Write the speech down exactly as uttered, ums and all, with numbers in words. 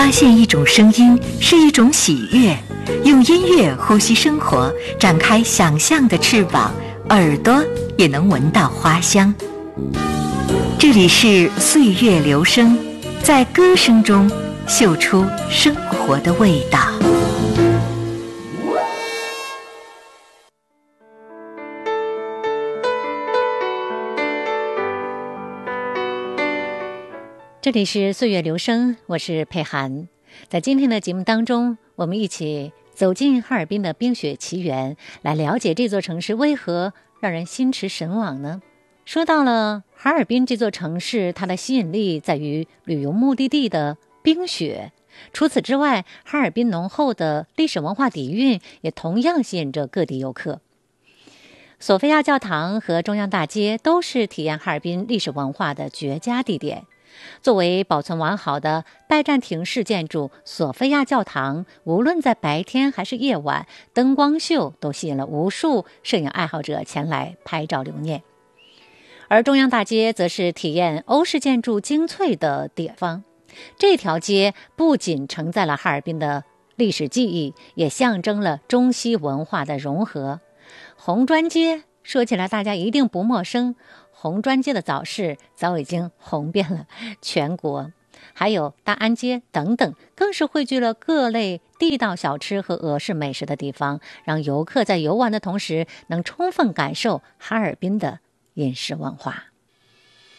发现一种声音是一种喜悦，用音乐呼吸生活，展开想象的翅膀，耳朵也能闻到花香。这里是岁月流声，在歌声中嗅出生活的味道。 这里是岁月流声，我是佩涵。在今天的节目当中，我们一起走进哈尔滨的冰雪奇缘，来了解这座城市为何让人心驰神往呢？说到了哈尔滨这座城市，它的吸引力在于旅游目的地的冰雪。除此之外，哈尔滨浓厚的历史文化底蕴也同样吸引着各地游客。索菲亚教堂和中央大街都是体验哈尔滨历史文化的绝佳地点。作为保存完好的拜占庭式建筑，索菲亚教堂无论在白天还是夜晚，灯光秀都吸引了无数摄影爱好者前来拍照留念。而中央大街则是体验欧式建筑精粹的地方。这条街不仅承载了哈尔滨的历史记忆，也象征了中西文化的融合。红砖街说起来大家一定不陌生，红砖街的早市早已经红遍了全国，还有大安街等等，更是汇聚了各类地道小吃和俄式美食的地方，让游客在游玩的同时能充分感受哈尔滨的饮食文化。